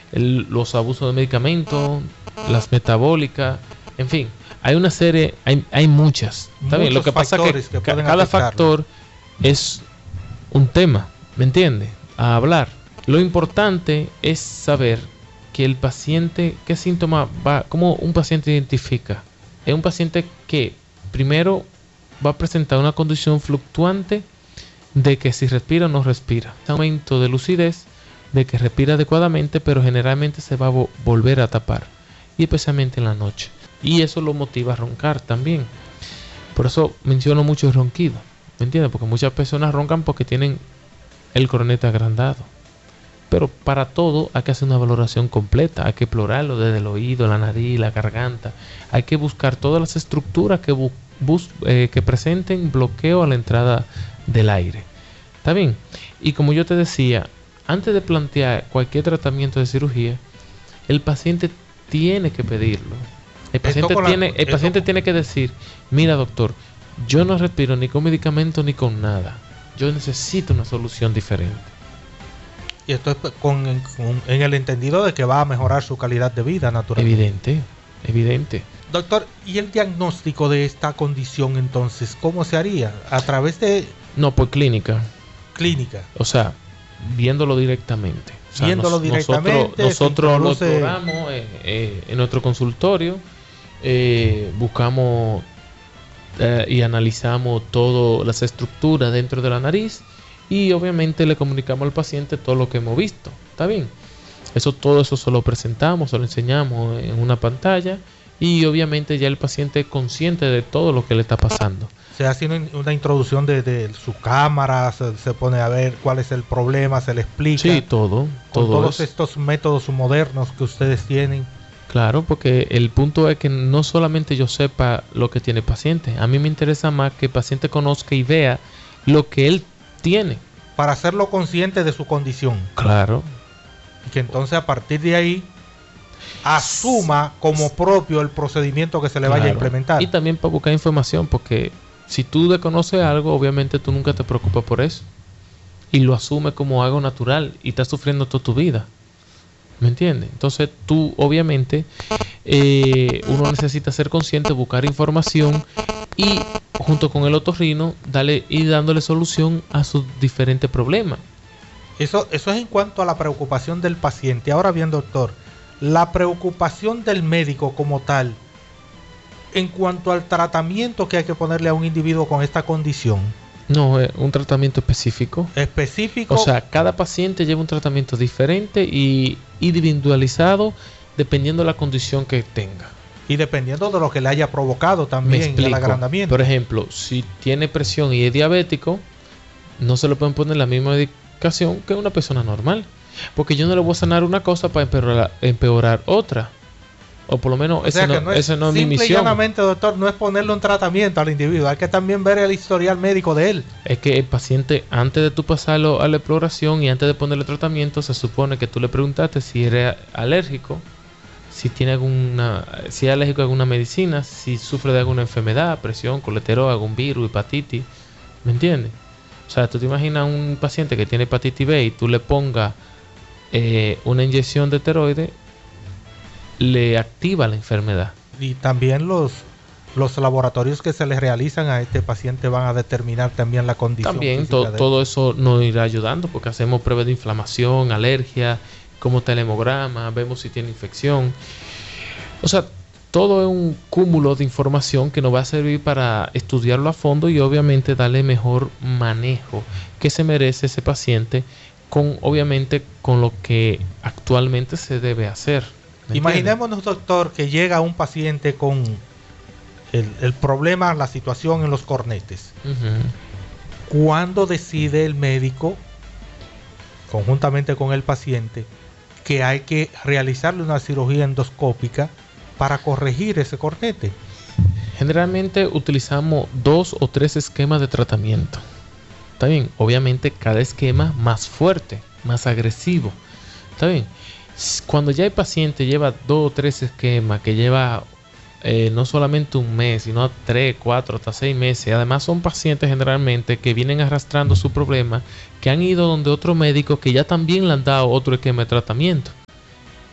los abusos de medicamentos, las metabólicas, en fin, hay una serie, hay muchas. Está bien, lo que pasa es que cada factor es un tema, ¿me entiendes? A hablar. Lo importante es saber que el paciente, qué síntoma va, cómo un paciente identifica. Es un paciente que primero va a presentar una condición fluctuante de que si respira o no respira. Un aumento de lucidez, de que respira adecuadamente, pero generalmente se va a volver a tapar, y especialmente en la noche. Y eso lo motiva a roncar también. Por eso menciono mucho el ronquido, ¿me entiendes? Porque muchas personas roncan porque tienen el coronete agrandado. Pero para todo hay que hacer una valoración completa. Hay que explorarlo desde el oído, la nariz, la garganta. Hay que buscar todas las estructuras que presenten bloqueo a la entrada del aire. ¿Está bien? Y como yo te decía, antes de plantear cualquier tratamiento de cirugía, el paciente tiene que pedirlo. El paciente tiene que decir: mira, doctor, yo no respiro ni con medicamento ni con nada. Yo necesito una solución diferente. Y esto es en el entendido de que va a mejorar su calidad de vida, naturalmente. Evidente. Doctor, ¿y el diagnóstico de esta condición entonces cómo se haría? ¿A través de...? No, por clínica. Clínica. O sea, viéndolo directamente. O sea, directamente. Nosotros lo exploramos en nuestro consultorio. Buscamos y analizamos todas las estructuras dentro de la nariz. Y obviamente le comunicamos al paciente todo lo que hemos visto. ¿Está bien? Todo eso se lo presentamos, se lo enseñamos en una pantalla. Y obviamente ya el paciente es consciente de todo lo que le está pasando. Se hace una introducción de su cámara, se pone a ver cuál es el problema, se le explica. Sí, todo. Con todos estos métodos modernos que ustedes tienen. Claro, porque el punto es que no solamente yo sepa lo que tiene el paciente. A mí me interesa más que el paciente conozca y vea lo que él tiene. Para hacerlo consciente de su condición. Claro. Y que entonces a partir de ahí asuma como propio el procedimiento que se le vaya a implementar. Y también para buscar información, porque si tú desconoces algo, obviamente tú nunca te preocupas por eso. Y lo asumes como algo natural y estás sufriendo toda tu vida. ¿Me entiendes? Entonces tú, obviamente, uno necesita ser consciente, buscar información y junto con el otorrino dándole solución a sus diferentes problemas. Eso es en cuanto a la preocupación del paciente. Ahora bien, doctor, la preocupación del médico como tal, en cuanto al tratamiento que hay que ponerle a un individuo con esta condición. No, es un tratamiento específico. Específico. O sea, cada paciente lleva un tratamiento diferente y individualizado dependiendo de la condición que tenga. Y dependiendo de lo que le haya provocado también el agrandamiento. Por ejemplo, si tiene presión y es diabético, no se le pueden poner la misma medicación que una persona normal. Porque yo no le voy a sanar una cosa para empeorar otra. O por lo menos esa no es mi misión. Simple y llanamente, doctor, no es ponerle un tratamiento al individuo. Hay que también ver el historial médico de él. Es que el paciente, antes de tú pasarlo a la exploración y antes de ponerle tratamiento, se supone que tú le preguntaste si eres alérgico, si es alérgico a alguna medicina, si sufre de alguna enfermedad, presión, colesterol, algún virus, hepatitis. ¿Me entiendes? O sea, tú te imaginas un paciente que tiene hepatitis B y tú le pongas una inyección de esteroides, le activa la enfermedad. Y también los laboratorios que se les realizan a este paciente van a determinar también la condición. También todo eso nos irá ayudando porque hacemos pruebas de inflamación, alergia, como hemograma, vemos si tiene infección. O sea, todo es un cúmulo de información que nos va a servir para estudiarlo a fondo y obviamente darle mejor manejo que se merece ese paciente obviamente con lo que actualmente se debe hacer. Imaginémonos, doctor, que llega un paciente con el problema, la situación en los cornetes. ¿Cuándo decide el médico, conjuntamente con el paciente, que hay que realizarle una cirugía endoscópica para corregir ese cornete? Generalmente utilizamos 2 o 3 esquemas de tratamiento. Está bien, obviamente cada esquema más fuerte, más agresivo. Está bien. Cuando ya el paciente lleva 2 o 3 esquemas, que lleva no solamente un mes, sino 3, 4, hasta 6 meses. Además son pacientes generalmente que vienen arrastrando su problema, que han ido donde otro médico que ya también le han dado otro esquema de tratamiento.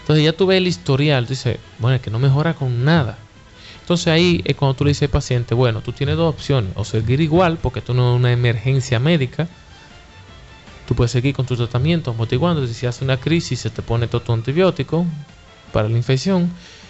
Entonces ya tú ves el historial, tú dices, bueno, es que no mejora con nada. Entonces ahí es cuando tú le dices al paciente, bueno, tú tienes dos opciones, o seguir igual, porque esto no es una emergencia médica, tú puedes seguir con tu tratamiento, amortiguando, si hace una crisis se te pone todo tu antibiótico para la infección,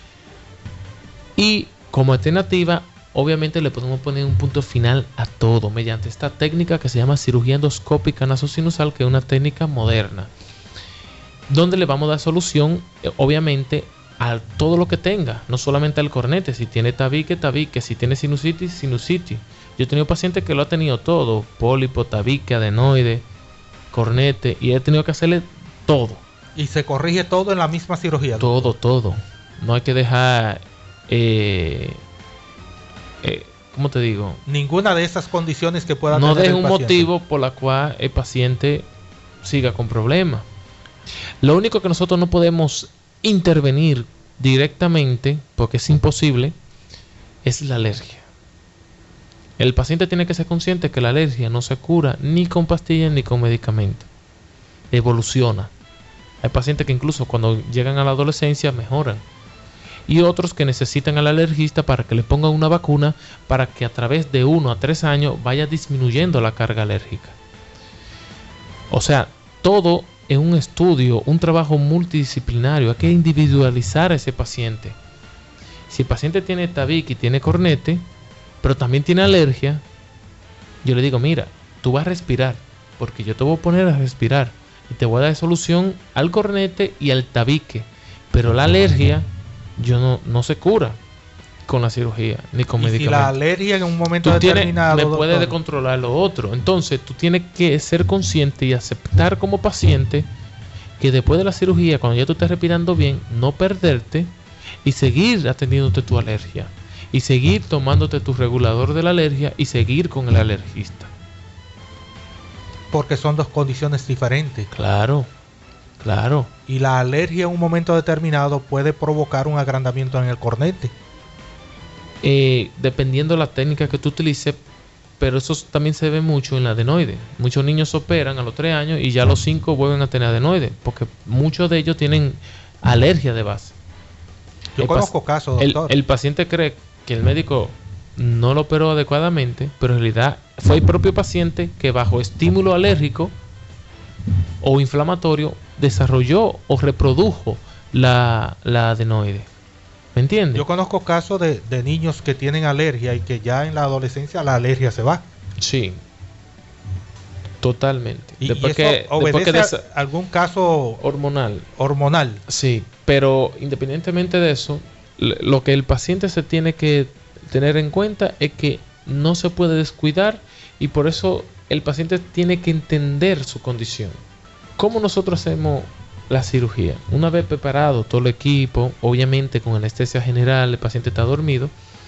y como alternativa, obviamente le podemos poner un punto final a todo, mediante esta técnica que se llama cirugía endoscópica nasosinusal, que es una técnica moderna, donde le vamos a dar solución, obviamente, a todo lo que tenga, no solamente al cornete. Si tiene tabique, si tiene sinusitis, sinusitis. Yo he tenido pacientes que lo ha tenido todo, pólipo, tabique, adenoide, cornete, y he tenido que hacerle todo. Y se corrige todo en la misma cirugía. Todo. No hay que dejar, ¿cómo te digo? Ninguna de esas condiciones que pueda tener el paciente. No deje un motivo por la cual el paciente siga con problemas. Lo único que nosotros no podemos intervenir directamente, porque es imposible, es la alergia. El paciente tiene que ser consciente que la alergia no se cura ni con pastillas ni con medicamentos. Evoluciona. Hay pacientes que incluso cuando llegan a la adolescencia mejoran. Y otros que necesitan al alergista para que le pongan una vacuna para que a través de 1 a 3 años vaya disminuyendo la carga alérgica. O sea, todo es un estudio, un trabajo multidisciplinario. Hay que individualizar a ese paciente. Si el paciente tiene tabique y tiene cornete, pero también tiene alergia, yo le digo, mira, tú vas a respirar, porque yo te voy a poner a respirar y te voy a dar solución al cornete y al tabique, pero la alergia no se cura con la cirugía ni con medicamentos. Si la alergia en un momento determinado me puede descontrolar lo otro. Entonces tú tienes que ser consciente y aceptar como paciente que después de la cirugía, cuando ya tú estés respirando bien, no perderte y seguir atendiéndote tu alergia y seguir tomándote tu regulador de la alergia y seguir con el alergista, porque son dos condiciones diferentes. Claro. Y la alergia en un momento determinado puede provocar un agrandamiento en el cornete. Dependiendo de la técnica que tú utilices, pero eso también se ve mucho en la adenoide. Muchos niños operan a los 3 años y ya a los 5 vuelven a tener adenoide, porque muchos de ellos tienen alergia de base. Yo conozco casos, doctor. El paciente cree que el médico no lo operó adecuadamente, pero en realidad fue el propio paciente que bajo estímulo alérgico o inflamatorio desarrolló o reprodujo la adenoide. ¿Me entiendes? Yo conozco casos de niños que tienen alergia y que ya en la adolescencia la alergia se va. Sí, totalmente. ¿Y eso obedece a algún caso hormonal? Sí, pero independientemente de eso, lo que el paciente se tiene que tener en cuenta es que no se puede descuidar, y por eso el paciente tiene que entender su condición. ¿Cómo nosotros hacemos la cirugía? Una vez preparado todo el equipo, obviamente con anestesia general, el paciente está dormido,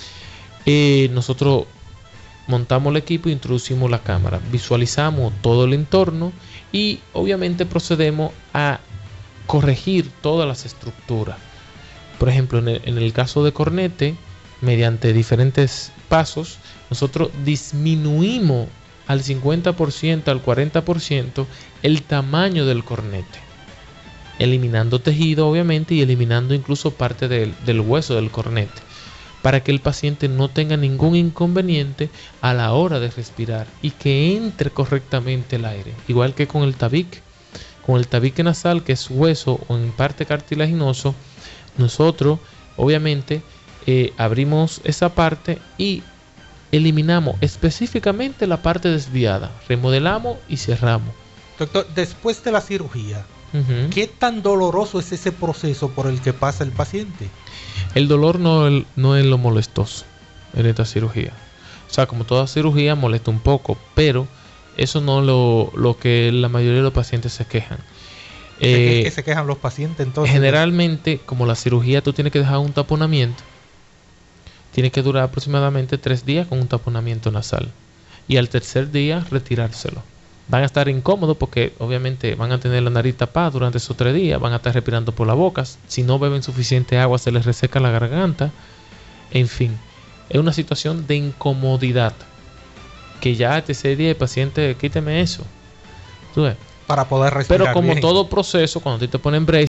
nosotros montamos el equipo e introducimos la cámara, visualizamos todo el entorno y obviamente procedemos a corregir todas las estructuras. Por ejemplo, en el caso de cornete, mediante diferentes pasos, nosotros disminuimos al 50%, al 40% el tamaño del cornete, eliminando tejido obviamente y eliminando incluso parte del hueso del cornete, para que el paciente no tenga ningún inconveniente a la hora de respirar y que entre correctamente el aire, igual que con el tabique. Con el tabique nasal, que es hueso o en parte cartilaginoso, nosotros obviamente abrimos esa parte y eliminamos específicamente la parte desviada, remodelamos y cerramos. Doctor, después de la cirugía, ¿qué tan doloroso es ese proceso por el que pasa el paciente? El dolor no es lo molestoso en esta cirugía. O sea, como toda cirugía molesta un poco, pero eso no es lo que la mayoría de los pacientes se quejan. ¿Qué se quejan los pacientes entonces? Generalmente, como la cirugía tú tienes que dejar un taponamiento, tiene que durar aproximadamente 3 días con un taponamiento nasal. Y al tercer día retirárselo. Van a estar incómodos porque obviamente van a tener la nariz tapada durante esos 3 días. Van a estar respirando por la boca. Si no beben suficiente agua se les reseca la garganta. En fin, es una situación de incomodidad. Que ya a tercer día el paciente, quíteme eso. ¿Tú ves? Para poder respirar Pero como bien. todo proceso, cuando te ponen braces,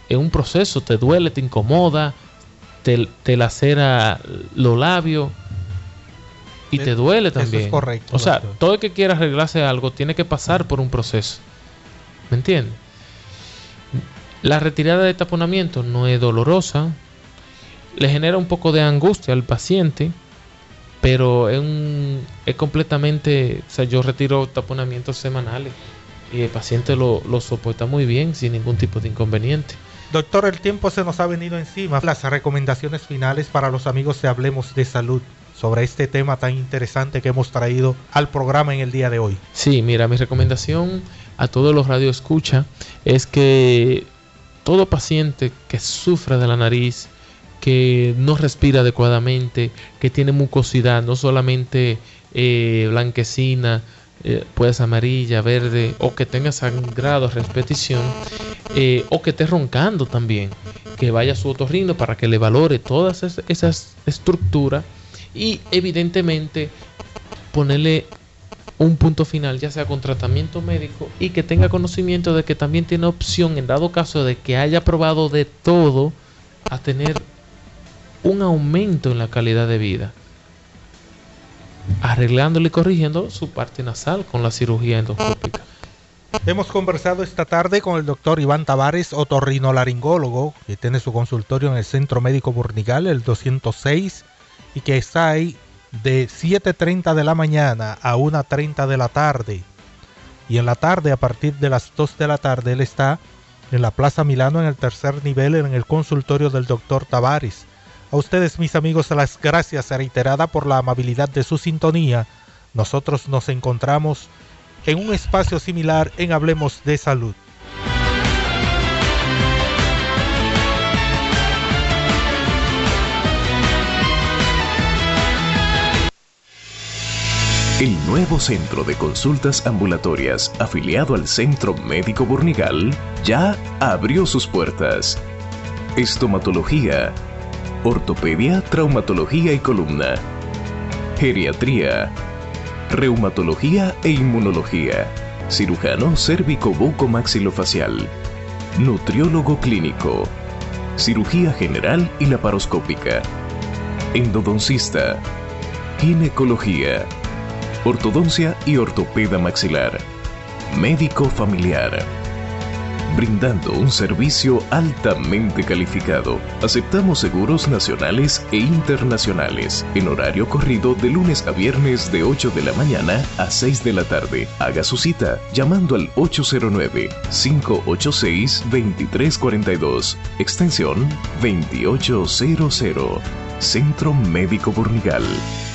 en un proceso, te duele, te incomoda, te lacera los labios y te duele también. Eso es correcto. O sea, todo el que quiera arreglarse algo tiene que pasar por un proceso. ¿Me entiendes? La retirada de taponamiento no es dolorosa, le genera un poco de angustia al paciente, pero es completamente, o sea, yo retiro taponamientos semanales y el paciente lo soporta muy bien sin ningún tipo de inconveniente. Doctor, el tiempo se nos ha venido encima. Las recomendaciones finales para los amigos de Hablemos de Salud sobre este tema tan interesante que hemos traído al programa en el día de hoy. Sí, mira, mi recomendación a todos los radioescuchas es que todo paciente que sufra de la nariz, que no respira adecuadamente, que tiene mucosidad, no solamente blanquecina, puede ser amarilla, verde, o que tenga sangrado, repetición, o que esté roncando también, que vaya a su otorrino para que le valore todas esas estructuras y evidentemente ponerle un punto final, ya sea con tratamiento médico, y que tenga conocimiento de que también tiene opción, en dado caso de que haya probado de todo, a tener un aumento en la calidad de vida, arreglándole y corrigiendo su parte nasal con la cirugía endoscópica. Hemos conversado esta tarde con el doctor Iván Tavares, otorrinolaringólogo, que tiene su consultorio en el Centro Médico Burnigal, el 206, y que está ahí de 7:30 de la mañana a 1:30 de la tarde. Y en la tarde, a partir de las 2 de la tarde, él está en la Plaza Milano, en el tercer nivel, en el consultorio del doctor Tavares. A ustedes, mis amigos, las gracias reiterada por la amabilidad de su sintonía. Nosotros nos encontramos en un espacio similar en Hablemos de Salud. El nuevo centro de consultas ambulatorias afiliado al Centro Médico Burnigal ya abrió sus puertas. Estomatología, ortopedia, traumatología y columna, geriatría, reumatología e inmunología, cirujano cérvico-buco-maxilofacial, nutriólogo clínico, cirugía general y laparoscópica, endodoncista, ginecología, ortodoncia y ortopeda maxilar, médico familiar, brindando un servicio altamente calificado. Aceptamos seguros nacionales e internacionales en horario corrido de lunes a viernes de 8 de la mañana a 6 de la tarde. Haga su cita llamando al 809-586-2342, extensión 2800. Centro Médico Burnigal.